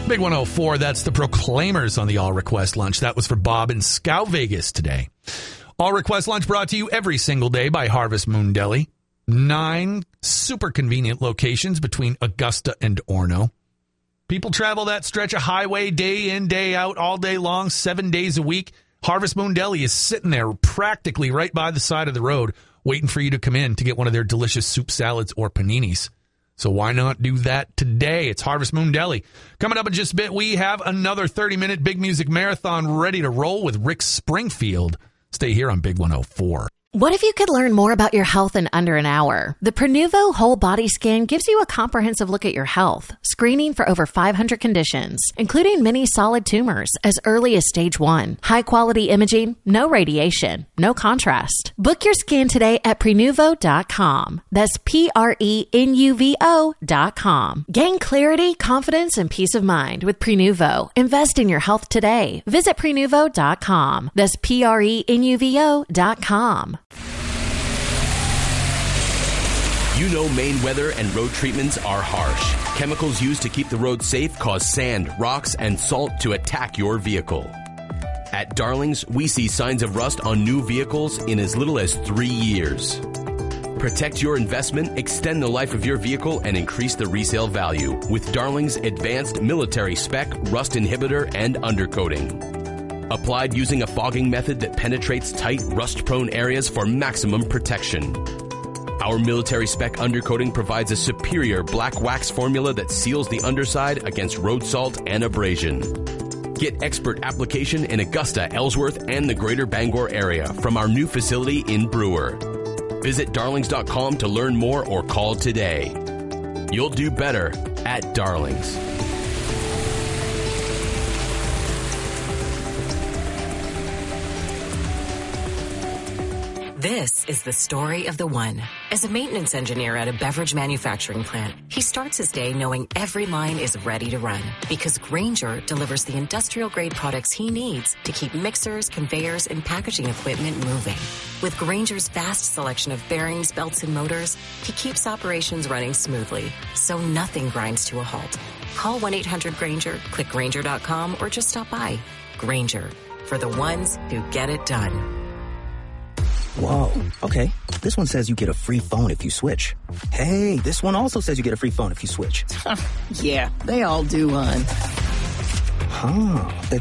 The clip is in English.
Big 104, that's the Proclaimers on the All Request Lunch. That was for Bob in Scout Vegas today. All Request Lunch brought to you every single day by Harvest Moon Deli. 9 super convenient locations between Augusta and Orono. People travel that stretch of highway day in, day out, all day long, 7 days a week. Harvest Moon Deli is sitting there practically right by the side of the road, waiting for you to come in to get one of their delicious soup salads or paninis. So why not do that today? It's Harvest Moon Deli. Coming up in just a bit, we have another 30-minute Big Music Marathon ready to roll with Rick Springfield. Stay here on Big 104. What if you could learn more about your health in under an hour? The Prenuvo Whole Body Scan gives you a comprehensive look at your health, screening for over 500 conditions, including many solid tumors as early as stage 1. High-quality imaging, no radiation, no contrast. Book your scan today at Prenuvo.com. That's Prenuvo.com. Gain clarity, confidence, and peace of mind with Prenuvo. Invest in your health today. Visit Prenuvo.com. That's Prenuvo.com. You know Maine weather and road treatments are harsh. Chemicals used to keep the road safe cause sand, rocks, and salt to attack your vehicle. At Darlings, we see signs of rust on new vehicles in as little as 3 years. Protect your investment, extend the life of your vehicle, and increase the resale value with Darlings Advanced Military Spec Rust Inhibitor and Undercoating. Applied using a fogging method that penetrates tight, rust-prone areas for maximum protection. Our military spec undercoating provides a superior black wax formula that seals the underside against road salt and abrasion. Get expert application in Augusta, Ellsworth, and the greater Bangor area from our new facility in Brewer. Visit darlings.com to learn more or call today. You'll do better at Darlings. This is the story of the one. As a maintenance engineer at a beverage manufacturing plant, he starts his day knowing every line is ready to run because Grainger delivers the industrial-grade products he needs to keep mixers, conveyors, and packaging equipment moving. With Grainger's vast selection of bearings, belts, and motors, he keeps operations running smoothly, so nothing grinds to a halt. Call 1-800-GRAINGER, click Grainger.com, or just stop by. Grainger, for the ones who get it done. Whoa, okay. This one says you get a free phone if you switch. Hey, this one also says you get a free phone if you switch. Yeah, they all do, hon. Huh, the